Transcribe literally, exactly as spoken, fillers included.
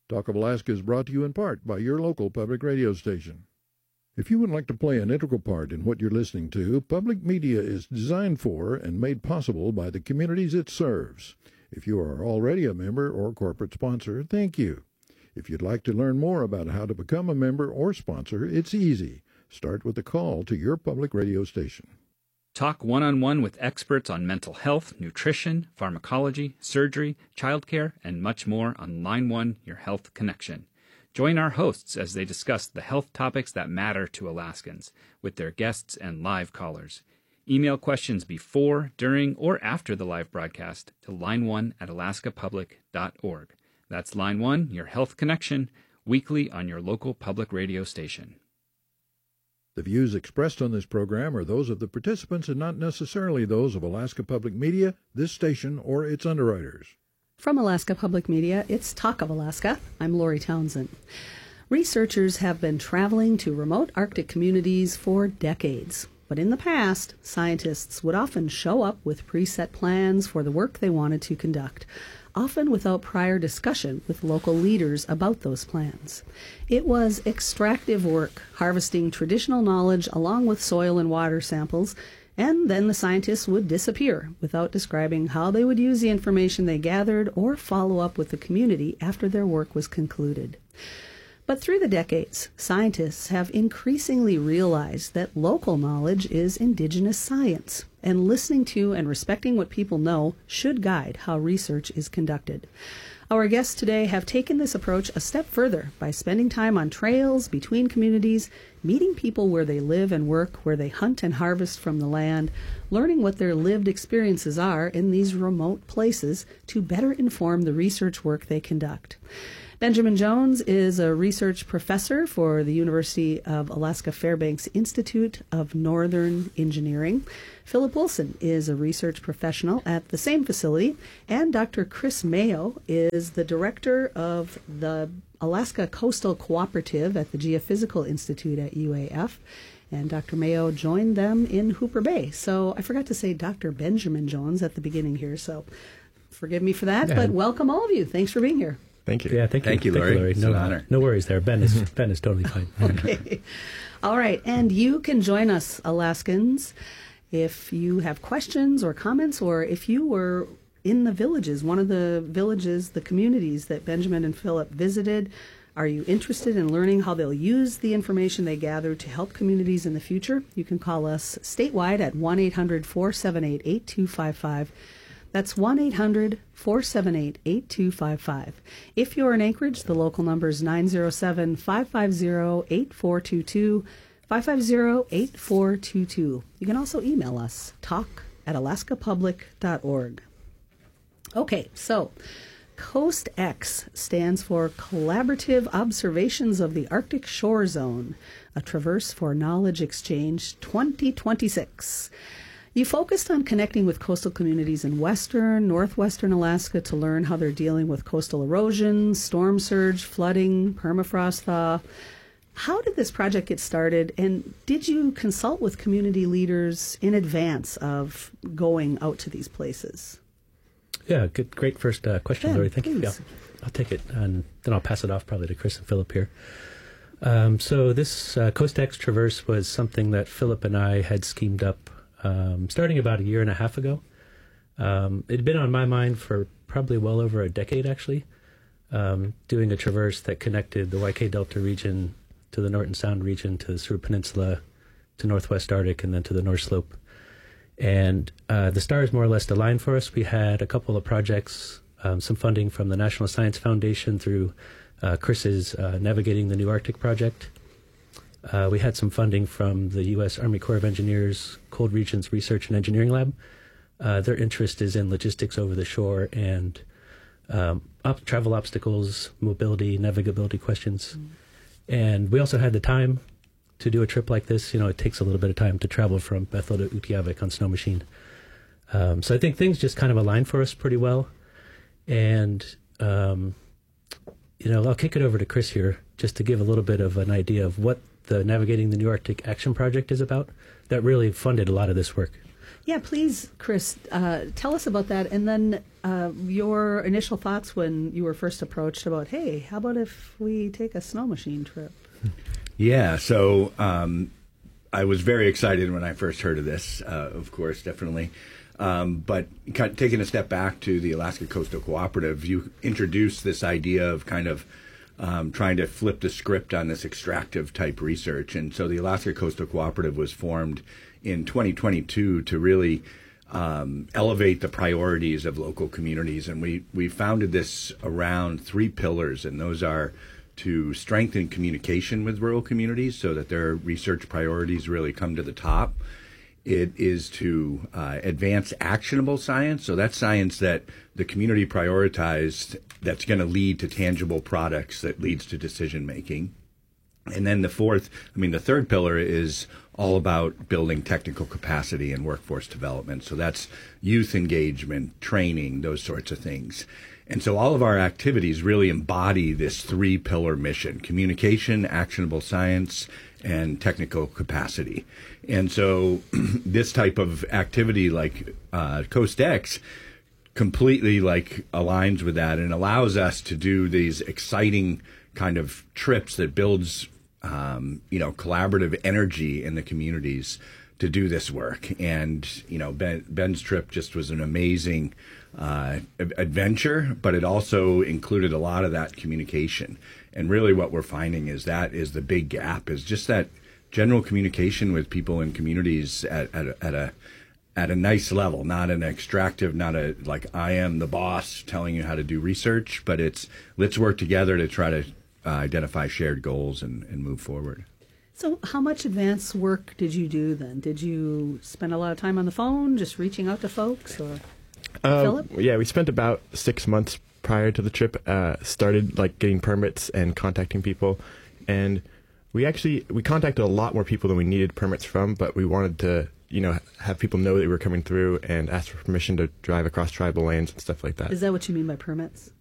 Talk of Alaska is brought to you in part by your local public radio station. If you would like to play an integral part in what you're listening to, public media is designed for and made possible by the communities it serves. If you are already a member or corporate sponsor, thank you. If you'd like to learn more about how to become a member or sponsor, it's easy. Start with a call to your public radio station. Talk one-on-one with experts on mental health, nutrition, pharmacology, surgery, childcare, and much more on Line one, Your Health Connection. Join our hosts as they discuss the health topics that matter to Alaskans with their guests and live callers. Email questions before, during, or after the live broadcast to line one at alaska public dot org. That's Line one, Your Health Connection, weekly on your local public radio station. The views expressed on this program are those of the participants and not necessarily those of Alaska Public Media, this station, or its underwriters. From Alaska Public Media, it's Talk of Alaska. I'm Lori Townsend. Researchers have been traveling to remote Arctic communities for decades. But in the past, scientists would often show up with preset plans for the work they wanted to conduct, often without prior discussion with local leaders about those plans. It was extractive work, harvesting traditional knowledge along with soil and water samples, and then the scientists would disappear without describing how they would use the information they gathered or follow up with the community after their work was concluded. But through the decades, scientists have increasingly realized that local knowledge is indigenous science, and listening to and respecting what people know should guide how research is conducted. Our guests today have taken this approach a step further by spending time on trails between communities, meeting people where they live and work, where they hunt and harvest from the land, learning what their lived experiences are in these remote places to better inform the research work they conduct. Benjamin Jones is a research professor for the University of Alaska Fairbanks Institute of Northern Engineering. Philip Wilson is a research professional at the same facility, and Doctor Chris Mayo is the director of the Alaska Coastal Cooperative at the Geophysical Institute at U A F. And Doctor Mayo joined them in Hooper Bay. So I forgot to say Doctor Benjamin Jones at the beginning here, so forgive me for that, yeah. But welcome all of you. Thanks for being here. Thank you. Yeah, thank you. Thank you, Lori. Thank you, Lori. No, it's an honor. No worries there. Ben is Ben is totally fine. Okay. All right. And you can join us, Alaskans, if you have questions or comments, or if you were in the villages, one of the villages, the communities that Benjamin and Philip visited. Are you interested in learning how they'll use the information they gather to help communities in the future? You can call us statewide at one eight hundred four seven eight eight two five five. That's one eight hundred four seven eight eight two five five. If you're in Anchorage, the local number is nine zero seven five five zero eight four two two, five five zero eight four two two. You can also email us, talk at alaska public dot org. Okay, so COAST-X stands for Collaborative Observations of the Arctic Shore Zone, a Traverse for Knowledge Exchange twenty twenty-six. You focused on connecting with coastal communities in western, northwestern Alaska to learn how they're dealing with coastal erosion, storm surge, flooding, permafrost thaw. How did this project get started, and did you consult with community leaders in advance of going out to these places? Yeah, good, great first uh, question, Ben, Lori. Thank please. you. Yeah, I'll take it, and then I'll pass it off probably to Chris and Philip here. Um, so this uh, COAST-X Traverse was something that Philip and I had schemed up Um, starting about a year and a half ago. Um, it had been on my mind for probably well over a decade, actually, um, doing a traverse that connected the Y K Delta region to the Norton Sound region, to the Seward Peninsula, to Northwest Arctic, and then to the North Slope. And uh, the stars more or less aligned for us. We had a couple of projects, um, some funding from the National Science Foundation through uh, Chris's uh, Navigating the New Arctic project. Uh, we had some funding from the U S Army Corps of Engineers Cold Regions Research and Engineering Lab. Uh, their interest is in logistics over the shore and um, op- travel obstacles, mobility, navigability questions. Mm. And we also had the time to do a trip like this. You know, it takes a little bit of time to travel from Bethel to Utqiagvik on snow machine. Um, so I think things just kind of aligned for us pretty well. And, um, you know, I'll kick it over to Chris here just to give a little bit of an idea of what the Navigating the New Arctic Action Project is about that really funded a lot of this work. Yeah, please, Chris, uh, tell us about that, and then uh, your initial thoughts when you were first approached about, hey, how about if we take a snow machine trip? Yeah, so um, I was very excited when I first heard of this, uh, of course, definitely. Um, but kind of taking a step back to the Alaska Coastal Cooperative, you introduced this idea of kind of um, trying to flip the script on this extractive type research. And so the Alaska Coastal Cooperative was formed in twenty twenty-two to really um, elevate the priorities of local communities. And we, we founded this around three pillars, and those are to strengthen communication with rural communities so that their research priorities really come to the top. It is to uh, advance actionable science, so that's science that the community prioritized that's going to lead to tangible products that leads to decision making. And then the fourth, I mean, the third pillar is all about building technical capacity and workforce development. So that's youth engagement, training, those sorts of things. And so all of our activities really embody this three-pillar mission: communication, actionable science, and technical capacity. And so this type of activity like uh, CoastX completely like aligns with that and allows us to do these exciting kind of trips that builds, um, you know, collaborative energy in the communities to do this work. And, you know, Ben, Ben's trip just was an amazing uh, adventure, but it also included a lot of that communication. And really what we're finding is that is the big gap, is just that general communication with people in communities at, at, a, at a at a nice level, not an extractive, not a like I am the boss telling you how to do research, but it's let's work together to try to uh, identify shared goals and, and move forward. So how much advance work did you do then? Did you spend a lot of time on the phone just reaching out to folks? Or uh, Philip? Yeah, we spent about six months prior to the trip, uh, started like getting permits and contacting people. And we actually, we contacted a lot more people than we needed permits from, but we wanted to, you know, have people know that we were coming through and ask for permission to drive across tribal lands and stuff like that. Is that what you mean by permits?